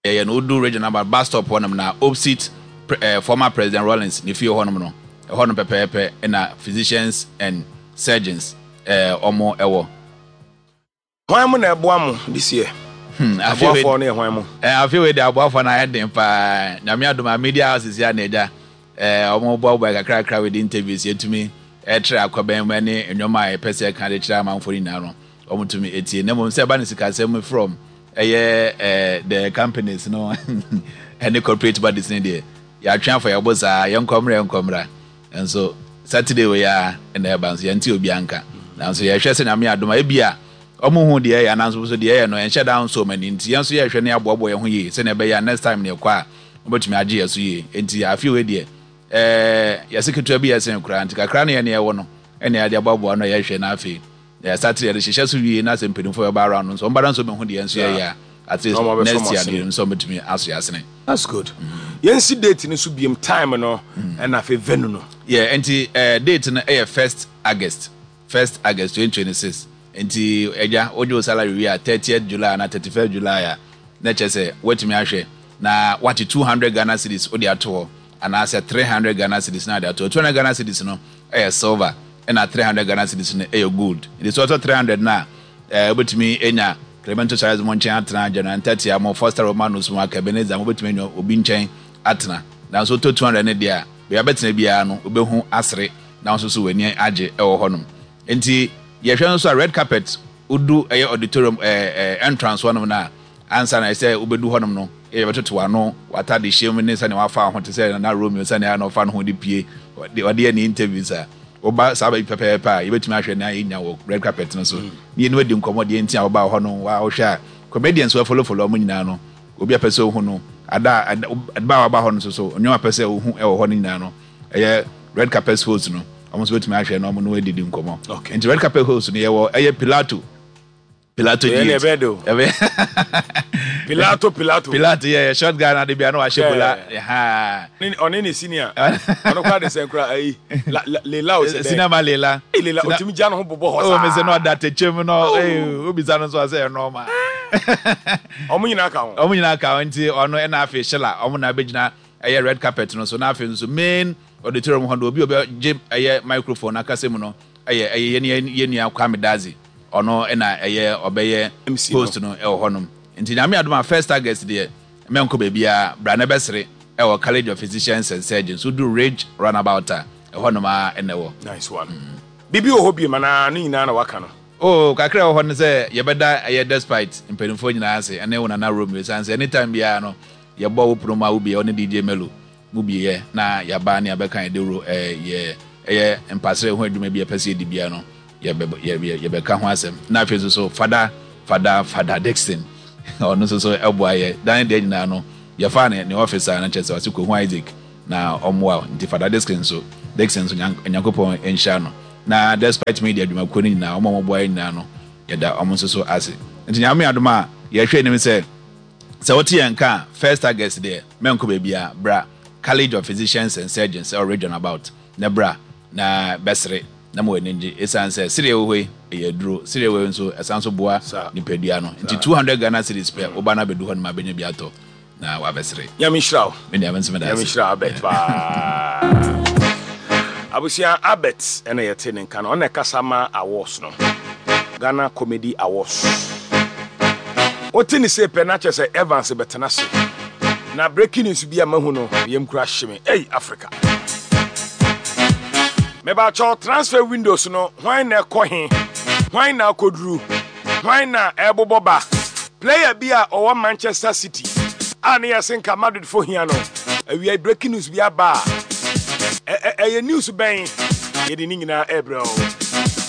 no do regional bus stop honum na opposite former President Rawlings ni fie honum no honum pepepe na physicians and surgeons omo ewo hwan mu na eboa this year aboafo na hwan mu afie we dey aboafo na heading pa nyame adoma media houses ya na eja omo boa kakra with interviews yetumi etra akwaben mani enyoma pese kan de kira amanfo ni na no omo tumi etie na mom se ba ne sikasem from the companies no any corporate bodies in there ya twan for your boss yankomra and so Saturday we are in the bands yanti obi anka na so ya hwe se nyame adoma e bia omo hu de ya na so de ya no en down so many nti yan so ya hwe ne abobo ye ho yi se ne be ya next time ne kwa obetumi age ya so yi enti afi we de ya seketu abi ya sen kura nti kakra ne ye ne wo no ene ya de abobo no ya hwe na afi ya Saturday de hye so wie na se mpedimfo ya ba around so mbara so me hu de yan so ya at least next year de so betumi aso ya sene. That's good. Yensi date ni so biem time no and afi venue no. Yeah, enti date no 1st August 2026. Enti eja ojo salary we are 30th July na 31st July na chese wetumi ahwe na what 200 Ghana cedis odi ato and as 300 Ghana cedis na ato 200 Ghana cedis no silver and 300 Ghana cedis no gold. It is also 300 na wetumi enya Clemento Charles Monchen atna January 30 amo Foster Romanus mo Cabeneza mo betumi enyo obi nchen atna na so to 200 ne dia be abetena bia no obehu asre na so so wani age ewo honum enti ye hwe so red carpet udu auditorium entrance one na answer na say obedu honum no e betoto ano watade hiem ne sane wafa ho te say na Romeo sane ya no fa no ho de pie ode ni interviews a oba saba pepepa ye betumi ahwe na enya wo red carpet no so ni enu adi nkomo de enti a oba ho no wa ohwa comedians wa follow mo nyina no obi apese ohu no ada ba ho no so onyo apese ohu e wo ho nyina no red carpet host no almost betumi ahwe no mo no edidi nkomo enti red carpet host no ye wo Pilato Pilato yeah shotgun na de bia no ashebula oni ni senior ono kwa de senkura ai lela o se cinema lela otimi ja no ho bobo ho sa o me se no data chem no obiza no so say normal omo nyina ka nti ono na afi shela omo na begina red carpet no so na afi so main auditorium ho obi gym microphone akasem no ye Kwame Dazi ono na obeye post no honum nti nyame adoma 1st August de menko bebia bra na besere College of Physicians and Surgeons who do rage runabout honum enewo nice one bibi ohobi mana no nyina na waka no kakra ho ne say ye beda despite impedimfo nyina ase ene wona na Romeo sanse anytime bia no ye bo wo promo wo bia one DJ Melo mu bia na ya ba ne abekan de ro ye empasre ho adwuma bia pese di bia no ye be ho asem na afezo so Father Dixon ono so eboaye dan de nyina no ye fa ne officer na chese wasiko hu Isaac na omwa nti Father Dixon so nyankopon ensha no na despite media adwuma ko ni na omo boaye nyina no ye da omo so ase nti nyame adoma ye hwe ni se woti yanka 1st August there menko bebia bra College of Physicians and Surgeons or region about na bra na besre na mo enje esanse sire we ye duro sire we nso esanso boa ni pedua no nti 200 Ghana cedis pe oba na bedu ho na mabenya biato na wa besre yamishrao me ne avanse me da yamishrao bet ba abusia abet ene yete ne nka no na kasama awards no Ghana Comedy Awards otini se pe na chese Evans betena se na breaking news bia mahu no yem kura hye hey Africa meba cho transfer windows no why na ekohe why na kodru why na eboboba player bia owo Manchester City ani yasenka Madrid for here no we breaking news bia ba news ben yedi ni nyina ebro